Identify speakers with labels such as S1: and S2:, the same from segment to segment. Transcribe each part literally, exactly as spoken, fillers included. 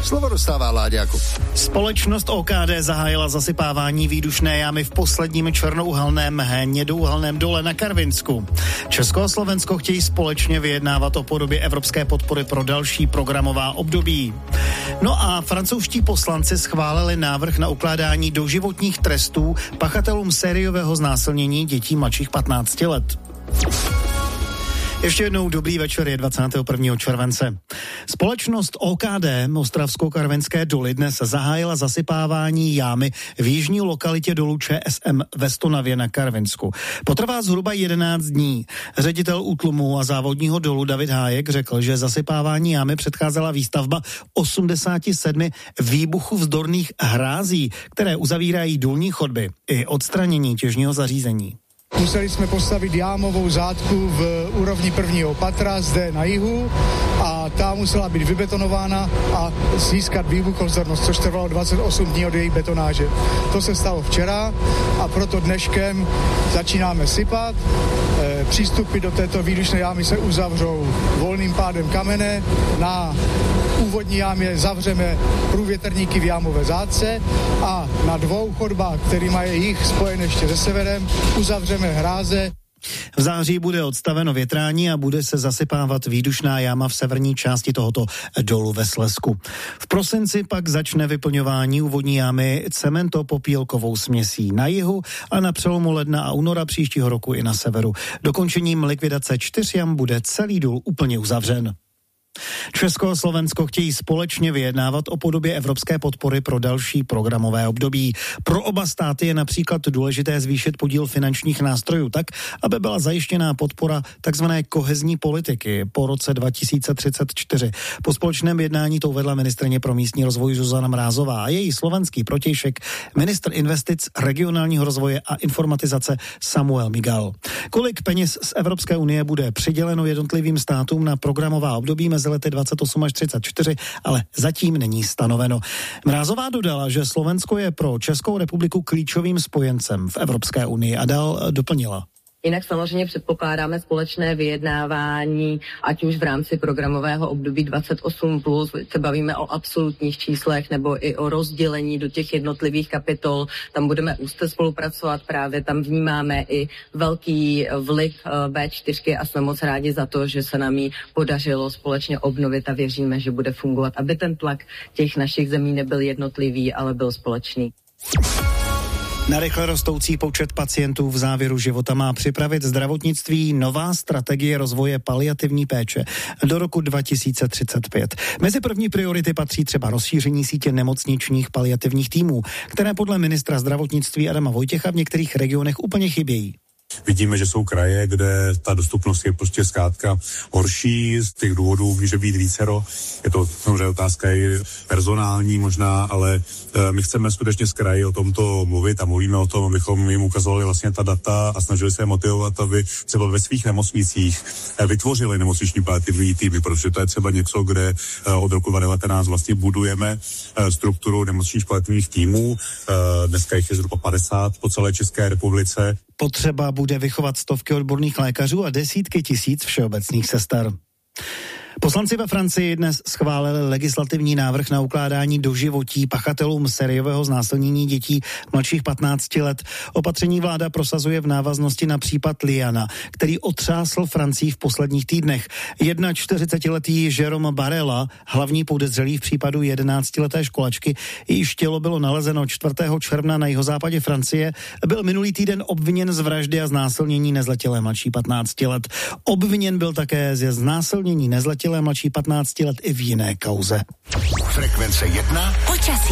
S1: Slovo dostává Láďáku.
S2: Společnost O K D zahájila zasypávání výdušné jámy v posledním černouhelném hnědouhelném dole na Karvinsku. Česko a Slovensko chtějí společně vyjednávat o podobě evropské podpory pro další programová období. No a francouzští poslanci schválili návrh na ukládání doživotních trestů pachatelům sériového znásilnění dětí mladších patnácti let. Ještě jednou dobrý večer, je dvacátého prvního července. Společnost O K D Ostravsko-Karvinské doly dnes zahájila zasypávání jámy v jižní lokalitě dolu Č S M ve Stonavě na Karvinsku. Potrvá zhruba jedenáct dní. Ředitel útlumu a závodního dolu David Hájek řekl, že zasypávání jámy předcházela výstavba osmdesáti sedmi výbuchů vzdorných hrází, které uzavírají důlní chodby i odstranění těžního zařízení.
S3: Museli jsme postavit jámovou zátku v úrovni prvního patra zde na jihu a ta musela být vybetonována a získat výbuchovzdornost, což trvalo dvacet osm dní od její betonáže. To se stalo včera a proto dneškem začínáme sypat. E, přístupy do této výdušné jámy se uzavřou volným pádem kamene. Na úvodní jámě zavřeme průvětrníky v jámové zátce a na dvou chodbách, který mají jih spojen ještě se severem, uzavřeme hráze.
S2: V září bude odstaveno větrání a bude se zasypávat výdušná jáma v severní části tohoto dolu ve Slezsku. V prosinci pak začne vyplňování úvodní jámy cementopopílkovou směsí na jihu a na přelomu ledna a února příštího roku i na severu. Dokončením likvidace čtyř jam bude celý důl úplně uzavřen. Česko a Slovensko chtějí společně vyjednávat o podobě evropské podpory pro další programové období. Pro oba státy je například důležité zvýšit podíl finančních nástrojů tak, aby byla zajištěná podpora takzvané kohezní politiky po roce dva tisíce třicet čtyři. Po společném jednání to uvedla ministryně pro místní rozvoj Zuzana Mrázová a její slovenský protějšek ministr investic, regionálního rozvoje a informatizace Samuel Migal. Kolik peněz z Evropské unie bude přiděleno jednotlivým státům na programová období mezi lety dvacet osm až třicet čtyři, ale zatím není stanoveno. Mrázová dodala, že Slovensko je pro Českou republiku klíčovým spojencem v Evropské unii a dál doplnila.
S4: Jinak samozřejmě předpokládáme společné vyjednávání, ať už v rámci programového období dvacet osm plus, se bavíme o absolutních číslech nebo i o rozdělení do těch jednotlivých kapitol. Tam budeme úzce spolupracovat, právě tam vnímáme i velký vliv V čtyři a jsme moc rádi za to, že se nám ji podařilo společně obnovit a věříme, že bude fungovat, aby ten tlak těch našich zemí nebyl jednotlivý, ale byl společný.
S2: Na rychle rostoucí počet pacientů v závěru života má připravit zdravotnictví nová strategie rozvoje paliativní péče do roku dva tisíce třicet pět. Mezi první priority patří třeba rozšíření sítě nemocničních paliativních týmů, které podle ministra zdravotnictví Adama Vojtěcha v některých regionech úplně chybějí.
S5: Vidíme, že jsou kraje, kde ta dostupnost je prostě zkrátka horší, z těch důvodů může být vícero. Je to samozřejmě otázka i personální možná, ale e, my chceme skutečně z kraji o tomto mluvit a mluvíme o tom, abychom jim ukazovali vlastně ta data a snažili se je motivovat, aby třeba ve svých nemocnicích e, vytvořili nemocniční paliativní týmy, protože to je třeba něco, kde e, od roku dva tisíce devatenáct vlastně budujeme e, strukturu nemocničních paliativních týmů. E, dneska jich je zhruba padesát po celé České republice.
S2: Potřeba bude vychovat stovky odborných lékařů a desítky tisíc všeobecných sester. Poslanci ve Francii dnes schválili legislativní návrh na ukládání doživotí pachatelům sériového znásilnění dětí mladších patnácti let. Opatření vláda prosazuje v návaznosti na případ Liana, který otřásl Francii v posledních týdnech. čtyřicetiletý Jérôme Barela, hlavní podezřelý v případu jedenáctileté školačky, jejíž tělo bylo nalezeno čtvrtého června na jihozápadě Francie, byl minulý týden obviněn z vraždy a znásilnění nezletilé mladší patnácti let. Obviněn byl také ze znásilnění nezletilé mladší patnácti let i v jiné kauze.
S1: Frekvence jedna.
S6: Počasí.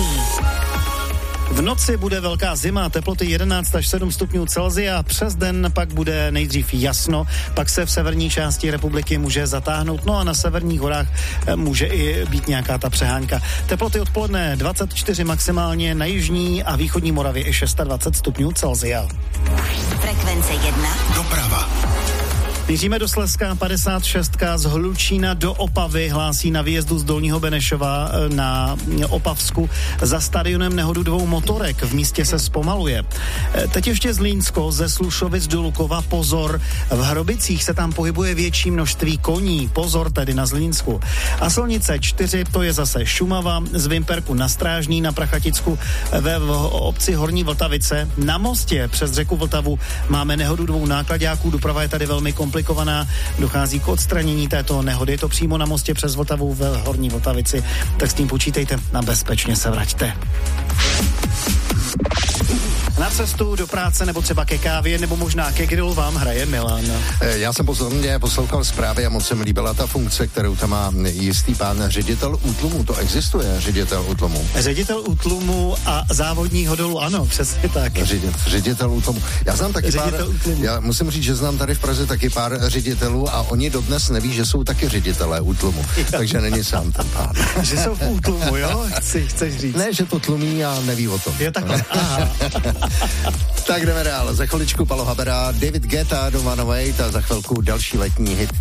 S2: V noci bude velká zima, teploty jedenáct až sedm stupňů Celsia, přes den pak bude nejdřív jasno, pak se v severní části republiky může zatáhnout, no a na severních horách může i být nějaká ta přehánka. Teploty odpoledne dvacet čtyři maximálně, na jižní a východní Moravě i dvacet šest stupňů Celsia.
S6: Frekvence jedna.
S1: Doprava.
S2: Míříme do Slezska, padesát šest z Hlučína do Opavy hlásí na výjezdu z Dolního Benešova na Opavsku za stadionem nehodu dvou motorek. V místě se zpomaluje. Teď ještě Zlínsko ze Slušovic do Lukova. Pozor, v Hrobicích se tam pohybuje větší množství koní. Pozor tedy na Zlínsku. A čtyři, to je zase Šumava, z Vimperku na Strážný, na Prachaticku ve obci Horní Vltavice. Na mostě přes řeku Vltavu máme nehodu dvou náklaďáků. Doprava je tady velmi komplikovaná. Dochází k odstranění této nehody. Je to přímo na mostě přes Vltavu ve Horní Vltavici. Tak s tím počítejte a bezpečně se vraťte. Na cestu do práce nebo třeba ke kávě nebo možná ke grilu vám hraje Milan.
S1: Já jsem pozorně poslouchal zprávy a moc se mi líbila ta funkce, kterou tam má jistý pán ředitel útlumu. To existuje, ředitel útlumu.
S2: Ředitel útlumu a závodního dolu, ano, přesně tak.
S1: Ředitel, ředitel útlumu. Já znám taky
S2: ředitel
S1: pár,
S2: útlumu.
S1: Já musím říct, že znám tady v Praze taky pár ředitelů a oni dodnes neví, že jsou taky ředitelé útlumu. Takže není sám ten pán.
S2: Že jsou v útlumu, jo? Chci, chceš říct.
S1: Ne, že to tlumí a neví o tom.
S2: Je takhle, aha.
S1: Tak jdeme dál. Za chviličku Palo Habera, David Guetta, Doma Novej, a za chvilku další letní hit